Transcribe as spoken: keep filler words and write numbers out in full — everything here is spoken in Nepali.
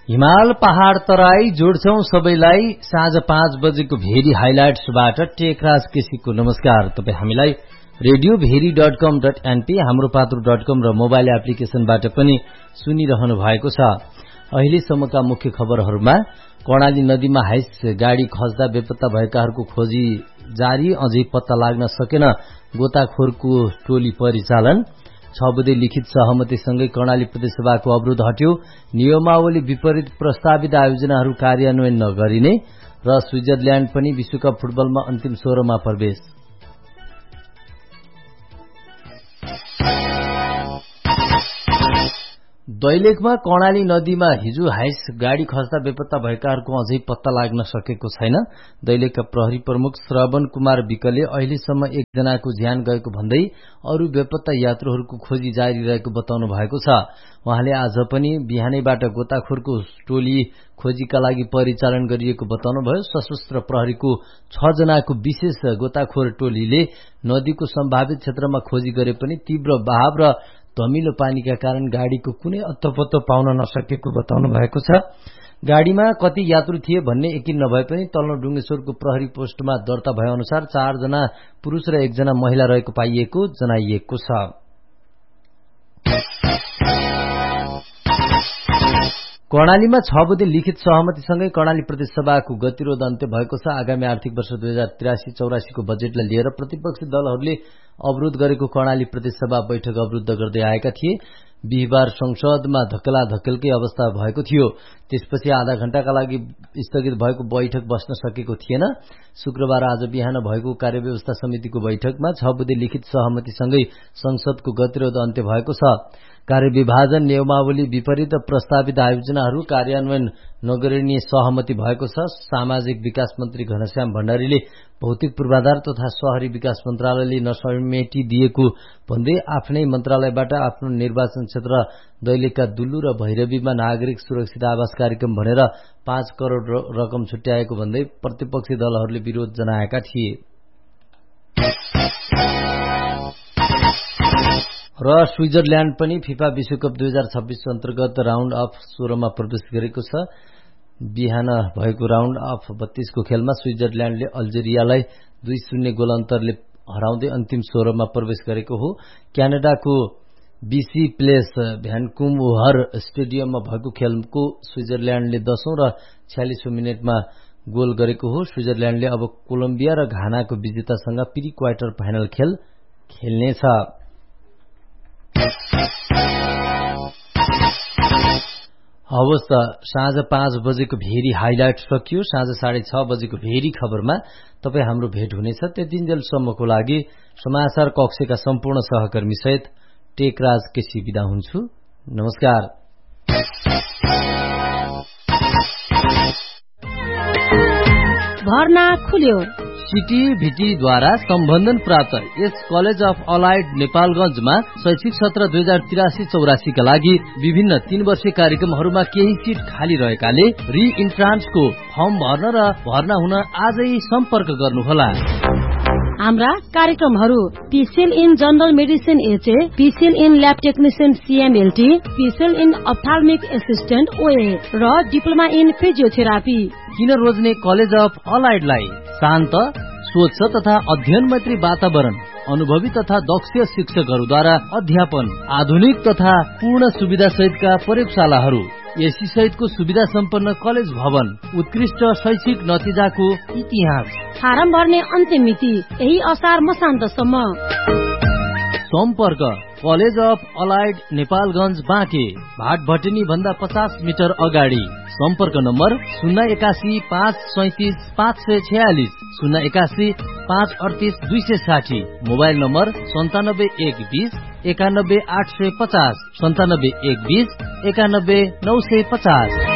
हिमाल पहाड़ तराई जोड्छौं सबैलाई साँझ पाँच बजेको भेरी हाइलाइट्सबाट टेकराज केसीको नमस्कार। तपाई हामीलाई रेडियो भेरी डट कम डट एनपी हाम्रो पात्रो डट कम र मोबाइल एप्लिकेशनबाट पनि सुनिरहनु भएको छ। अहिलेसम्मका मुख्य खबरहरूमा कर्णाली नदीमा हाइस गाड़ी खस्दा बेपत्ता भएकाहरूको खोजी जारी, अझै पत्ता लाग्न सकेन गोताखोरको टोली परिचालन, छ बुँदे लिखित सहमतिसँगै कर्णाली प्रदेशसभाको अवरोध हट्यो, नियमावली विपरीत प्रस्तावित आयोजनाहरू कार्यान्वयन नगरिने र स्विजरल्याण्ड पनि विश्वकप फुटबलमा अन्तिम सोह्रमा प्रवेश। दैलेखमा कर्णाली नदीमा हिजो हाइस गाड़ी खस्दा बेपत्ता भएकाहरूको अझै पत्ता लाग्न सकेको छैन। दैलेखका प्रहरी प्रमुख श्रवण कुमार विकले अहिलेसम्म एकजनाको ज्यान गएको भन्दै अरू बेपत्ता यात्रुहरूको खोजी जारी रहेको बताउनु भएको छ। उहाँले आज पनि बिहानैबाट गोताखोरको टोली खोजीका लागि परिचालन गरिएको बताउनुभयो। सशस्त्र प्रहरीको छ जनाको विशेष गोताखोर टोलीले नदीको सम्भावित क्षेत्रमा खोजी गरे पनि तीव्र बहाव र धमिलो पानीका कारण गाड़ीको कुनै अत्तोपत्तो पाउन नसकेको बताउनु भएको छ। गाड़ीमा कति यात्रु थिए भन्ने यकिन नभए पनि तल्लो डुङ्गेश्वरको प्रहरी पोस्टमा दर्ता भए अनुसार चार जना पुरूष र एकजना महिला रहेको पाइएको जनाइएको छ। कर्णालीमा छ बुँदे लिखित सहमतिसँगै कर्णाली प्रदेशसभाको गतिरोध अन्त्य भएको छ। आगामी आर्थिक वर्ष दुई हजार त्रियासी चौरासीको बजेटलाई लिएर प्रतिपक्षी दलहरूले अवरोध गरेको कर्णाली प्रदेशसभा बैठक अवरुद्ध गर्दै आएका थिए। बिहिबार संसदमा धक्कला धक्कलकै अवस्था भएको थियो। त्यसपछि आधा घण्टाका लागि स्थगित भएको बैठक बस्न सकेको थिएन। शुक्रबार आज बिहान भएको कार्यव्यवस्था समितिको बैठकमा छ बुँदे लिखित सहमतिसँगै संसदको गतिरोध अन्त्य भएको छ। कार्यविभाजन नियमावली विपरीत प्रस्तावित आयोजनाहरू कार्यान्वयन नगरिने सहमति भएको छ। सामाजिक विकास मन्त्री घनश्याम भण्डारीले भौतिक पूर्वाधार तथा शहरी विकास मन्त्रालयले नसमेटी दिएको भन्दै आफ्नै मन्त्रालयबाट आफ्नो निर्वाचन क्षेत्र दैलेखका दुल्लु र भैरवीमा नागरिक सुरक्षित आवास कार्यक्रम भनेर पाँच करोड़ रकम छुट्याएको भन्दै प्रतिपक्षी दलहरूले विरोध जनाएका थिए। र स्विजरल्याण्ड पनि फिफा विश्वकप दुई हजार छब्बीस अन्तर्गत राउण्ड अफ सोह्रमा प्रवेश गरेको छ। बिहान भएको राउण्ड अफ बत्तीसको खेलमा स्विजरल्याण्डले अल्जेरियालाई दुई शून्य गोल अन्तरले हराउँदै अन्तिम सोह्रमा प्रवेश गरेको हो। क्यानाडाको बीसी प्लेस भ्यानकुभर स्टेडियममा भएको खेलको स्विजरल्याण्डले दशौं र छ्यालिसौं मिनटमा गोल गरेको हो। स्विजरल्याण्डले अब कोलम्बिया र घानाको विजेतासँग प्री क्वार्टर फाइनल खेल खेल्नेछ। हवस् त, साँझ पाँच बजेको भेरी हाइलाइट सकियो। साँझ साढे छ बजेको भेरी खबरमा तपाईँ हाम्रो भेट हुनेछ। त्यतिन्जेलसम्मको लागि समाचार कक्षका सम्पूर्ण सहकर्मी सहित टेकराज केसी बिदा हुन्छु। नमस्कार। भर्ना खुल्यो। सिटिभिटीद्वारा सम्बन्धन प्राप्त यस कलेज अफ अलाइड नेपालगंजमा शैक्षिक सत्र दुई हजार तिरासी चौरासीका लागि विभिन्न तीन वर्षीय कार्यक्रमहरूमा केही सिट खाली रहेकाले रि इन्ट्रान्सको फर्म भर्न र भर्ना हुन आजै सम्पर्क गर्नुहोला। हाम्रा कार्यक्रमहरू PCL in general medicine HA, PCL in lab technician सीएमएलटी, PCL in अप्थाल्मिक assistant ओए र डिप्लोमा इन फिजियोथेरापी। किन रोज्ने कलेज अफ अलाइडलाई? शान्त, स्वच्छ तथा अध्ययन मैत्री वातावरण, अनुभवी तथा दक्ष शिक्षकहरूद्वारा अध्यापन, आधुनिक तथा पूर्ण सुविधा सहितका प्रयोगशालाहरू, एसी सहितको सुविधा सम्पन्न कलेज भवन, उत्कृष्ट शैक्षिक नतिजाको इतिहास। फारम भर्ने अन्तिम मिति यही असार मसान्तसम्म। सम्पर्क college of allied Nepalganj Banke, भाट भटेनी भन्दा पचास मिटर अगाडि। सम्पर्क नम्बर शून्य एकासी पाँच सैतिस पाँच सय छयालिस, शून्य एकासी पाँच अडतिस दुई सय साठी। मोबाइल नम्बर सन्तानब्बे एक बीस एकानब्बे आठ सय पचास, सन्तानब्बे एक बीस एकानब्बे नौ सय पचास।